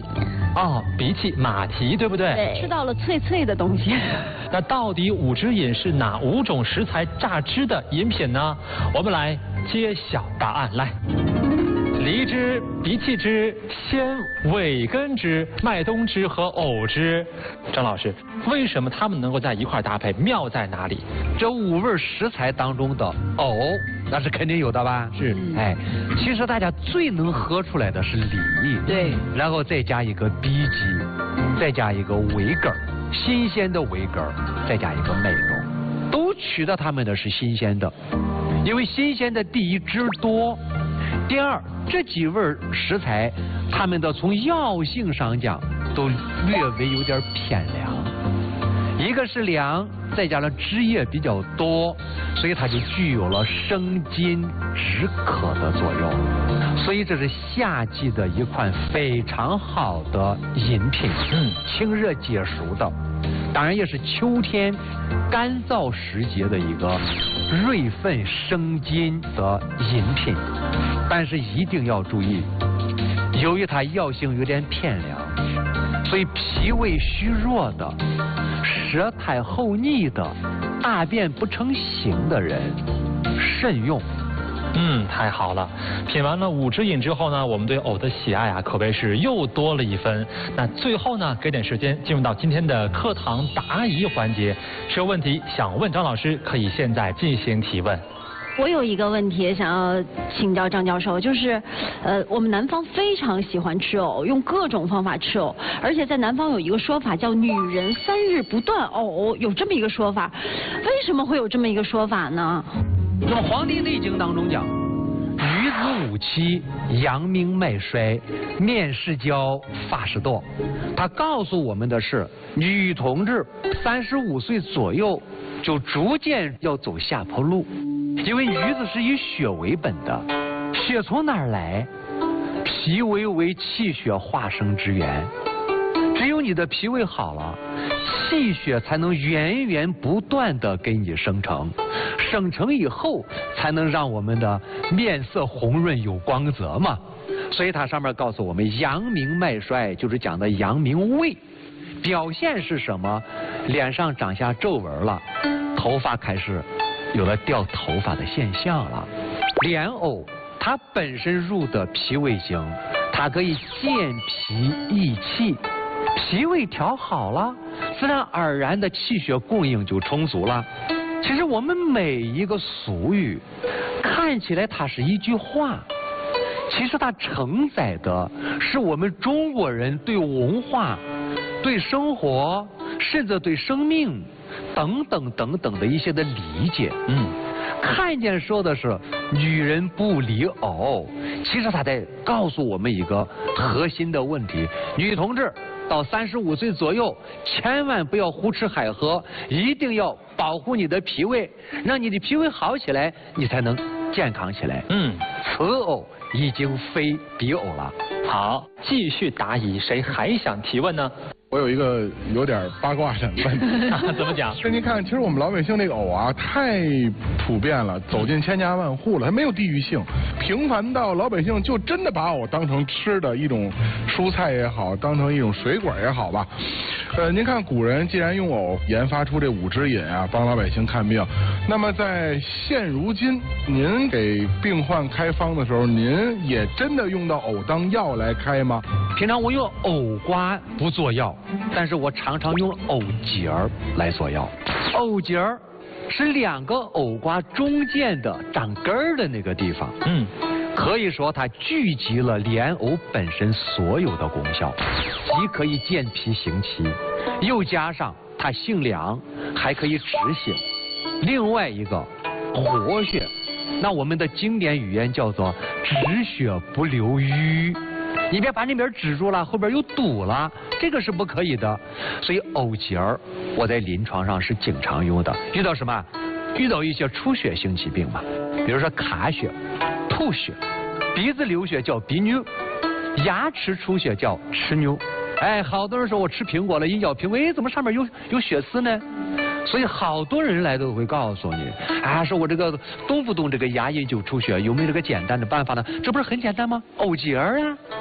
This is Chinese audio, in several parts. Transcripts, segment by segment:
蹄。 哦，荸荠、马蹄，对不对？ 对， 吃到了脆脆的东西。 那到底五汁饮是哪5种食材榨汁的饮品呢？我们来揭晓答案。来，梨汁、荸荠汁、鲜尾根汁、麦冬汁和藕汁。张老师，为什么它们能够在一块搭配？妙在哪里？ 这5味食材当中的藕，那是肯定有的吧？ 是。 哎，其实大家最能喝出来的是梨， 对， 然后再加一个荸荠，再加一个尾根儿，新鲜的尾根儿，再加一个麦冬，都取到它们的是新鲜的，因为新鲜的第一汁多，第二这几味食材，它们的从药性上讲都略微有点偏凉。一个是凉，再加上汁液比较多，所以它就具有了生津止渴的作用。所以这是夏季的一款非常好的饮品，清热解暑的。当然也是秋天干燥时节的一个润肺生津的饮品。但是一定要注意，由于它药性有点偏凉，所以脾胃虚弱的、舌苔厚腻的、大便不成形的人慎用。 太好了！品完了五汁饮之后呢，我们对藕的喜爱啊，可谓是又多了一分。那最后呢，给点时间进入到今天的课堂答疑环节，是有问题想问张老师，可以现在进行提问。 我有一个问题想要请教张教授，就是我们南方非常喜欢吃藕，用各种方法吃藕，而且在南方有一个说法叫女人3日不断藕，有这么一个说法。为什么会有这么一个说法呢？ 那么《黄帝内经》当中讲，女子5期，阳明脉衰，面是焦，发是堕。它告诉我们的是，女同志35岁左右就逐渐要走下坡路，因为女子是以血为本的，血从哪儿来？脾胃为气血化生之源，只有你的脾胃好了，气血才能源源不断的给你生成，生成以后才能让我们的面色红润有光泽嘛。所以它上面告诉我们，阳明脉衰就是讲的阳明胃，表现是什么？脸上长下皱纹了，头发开始有了掉头发的现象了。莲藕它本身入的脾胃经，它可以健脾益气，脾胃调好了，自然而然的气血供应就充足了。其实我们每一个俗语看起来它是一句话，其实它承载的是我们中国人对文化、对生活，甚至对生命等等的一些的理解。看见说的是女人不离藕，其实他在告诉我们一个核心的问题：女同志到35岁左右，千万不要胡吃海喝，一定要保护你的脾胃，让你的脾胃好起来，你才能健康起来。此藕已经非彼藕了。 好，继续答疑，谁还想提问呢？ 我有一个有点八卦的问题， 怎么讲？ 跟您看，其实我们老百姓这个藕啊，太普遍了，走进千家万户了，它没有地域性，平凡到老百姓就真的把藕当成吃的一种蔬菜也好，当成一种水果也好吧。您看古人既然用藕研发出这5汁饮啊，帮老百姓看病，那么在现如今，您给病患开方的时候，您也真的用到藕当药来开吗？ 平常我用藕瓜不做药，但是我常常用藕节儿来做药。藕节儿是2个藕瓜中间的长根儿的那个地方。可以说它聚集了莲藕本身所有的功效，既可以健脾行气，又加上它性凉，还可以止血。另外一个活血，那我们的经典语言叫做止血不留瘀。你别把那边止住了，后边又堵了，这个是不可以的。所以藕节儿我在临床上是经常用的。遇到什么？遇到一些出血性疾病嘛，比如说卡血、吐血，鼻子流血叫鼻衄，牙齿出血叫齿衄。好多人说我吃苹果了，一咬苹果，怎么上面有血丝呢？所以好多人来都会告诉你，说我这个动不动这个牙龈就出血，有没有这个简单的办法呢？这不是很简单吗？藕节儿啊，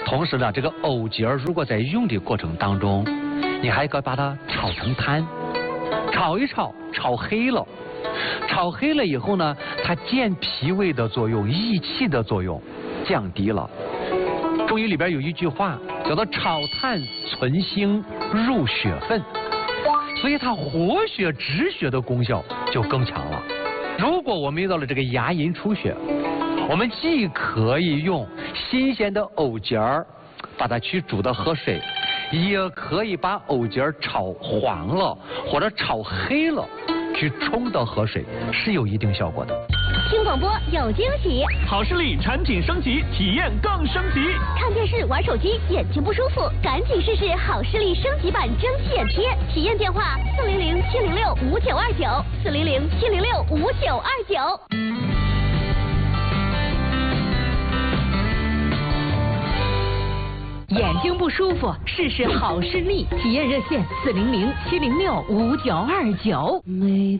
同时呢，这个藕节如果在用的过程当中，你还可以把它炒成汤，炒一炒，炒黑了。炒黑了以后呢，它健脾胃的作用、益气的作用降低了。中医里边有一句话叫做炒炭存腥入血分，所以它活血止血的功效就更强了。如果我们遇到了这个牙龈出血，我们既可以用新鲜的藕节儿把它去煮的河水，也可以把藕节儿炒黄了或者炒黑了去冲的河水，是有一定效果的。 听广播有惊喜， 好视力产品升级，体验更升级。 看电视玩手机眼睛不舒服，赶紧试试好视力升级版蒸汽眼贴。体验电话400-706-5929，400-706-5929。 眼睛不舒服，试试好视力。体验热线400-706-5929。